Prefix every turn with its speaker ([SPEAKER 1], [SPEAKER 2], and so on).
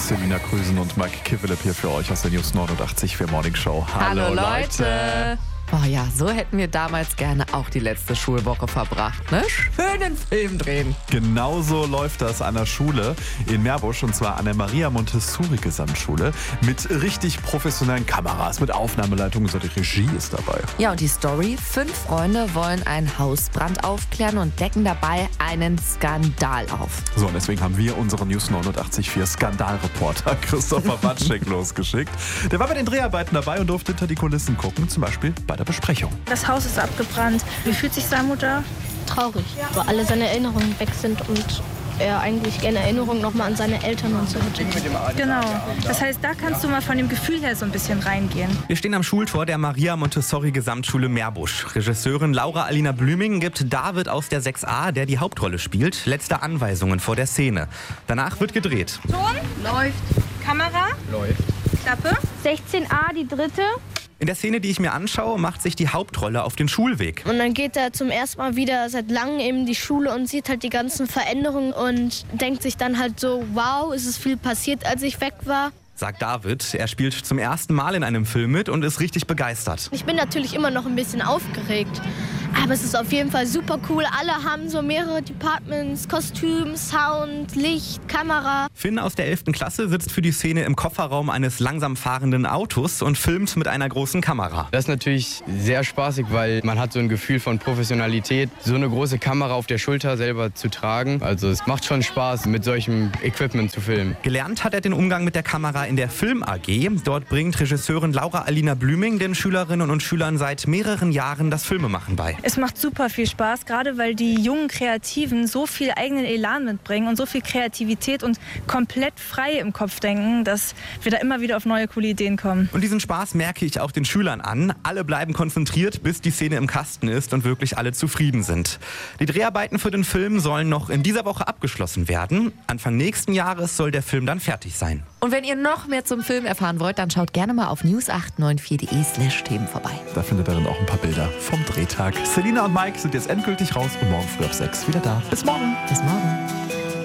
[SPEAKER 1] Selina Krüsen und Mike Kivelep hier für euch aus der News 89.4 Morning Show.
[SPEAKER 2] Hallo Leute! Oh ja, so hätten wir damals gerne auch die letzte Schulwoche verbracht, ne? Schönen Film drehen.
[SPEAKER 1] Genauso läuft das an der Schule in Meerbusch, und zwar an der Maria Montessori Gesamtschule mit richtig professionellen Kameras, mit Aufnahmeleitungen, so die Regie ist dabei.
[SPEAKER 2] Ja, und die Story: 5 Freunde wollen einen Hausbrand aufklären und decken dabei einen Skandal auf.
[SPEAKER 1] So, und deswegen haben wir unseren News 89.4 Skandalreporter Christopher Watschek losgeschickt. Der war bei den Dreharbeiten dabei und durfte hinter die Kulissen gucken, zum Beispiel bei der Besprechung.
[SPEAKER 3] Das Haus ist abgebrannt. Wie fühlt sich Samu da?
[SPEAKER 4] Traurig, weil alle seine Erinnerungen weg sind und er eigentlich gerne Erinnerungen nochmal an seine Eltern und so hätte.
[SPEAKER 3] Genau. Das heißt, da kannst du mal von dem Gefühl her so ein bisschen reingehen.
[SPEAKER 5] Wir stehen am Schultor der Maria Montessori Gesamtschule Meerbusch. Regisseurin Laura Alina Blüming gibt David aus der 6a, der die Hauptrolle spielt, letzte Anweisungen vor der Szene. Danach wird gedreht.
[SPEAKER 3] Ton? Läuft. Kamera?
[SPEAKER 1] Läuft.
[SPEAKER 3] Klappe?
[SPEAKER 4] 16a, die dritte.
[SPEAKER 5] In der Szene, die ich mir anschaue, macht sich die Hauptrolle auf den Schulweg.
[SPEAKER 4] Und dann geht er zum ersten Mal wieder seit langem in die Schule und sieht halt die ganzen Veränderungen und denkt sich dann halt so, wow, ist es viel passiert, als ich weg war.
[SPEAKER 5] Sagt David. Er spielt zum ersten Mal in einem Film mit und ist richtig begeistert.
[SPEAKER 4] Ich bin natürlich immer noch ein bisschen aufgeregt, aber es ist auf jeden Fall super cool. Alle haben so mehrere Departments, Kostüm, Sound, Licht, Kamera.
[SPEAKER 5] Finn aus der 11. Klasse sitzt für die Szene im Kofferraum eines langsam fahrenden Autos und filmt mit einer großen Kamera.
[SPEAKER 6] Das ist natürlich sehr spaßig, weil man hat so ein Gefühl von Professionalität, so eine große Kamera auf der Schulter selber zu tragen. Also es macht schon Spaß, mit solchem Equipment zu filmen.
[SPEAKER 5] Gelernt hat er den Umgang mit der Kamera in der Film AG. Dort bringt Regisseurin Laura Alina Blüming den Schülerinnen und Schülern seit mehreren Jahren das Filmemachen bei.
[SPEAKER 3] Es macht super viel Spaß, gerade weil die jungen Kreativen so viel eigenen Elan mitbringen und so viel Kreativität und komplett frei im Kopf denken, dass wir da immer wieder auf neue, coole Ideen kommen.
[SPEAKER 5] Und diesen Spaß merke ich auch den Schülern an. Alle bleiben konzentriert, bis die Szene im Kasten ist und wirklich alle zufrieden sind. Die Dreharbeiten für den Film sollen noch in dieser Woche abgeschlossen werden. Anfang nächsten Jahres soll der Film dann fertig sein.
[SPEAKER 2] Und wenn ihr noch mehr zum Film erfahren wollt, dann schaut gerne mal auf news894.de/Themen vorbei.
[SPEAKER 1] Da findet ihr dann auch ein paar Bilder vom Drehtag. Selina und Mike sind jetzt endgültig raus und morgen früh ab 6 wieder da. Bis morgen.
[SPEAKER 2] Bis morgen.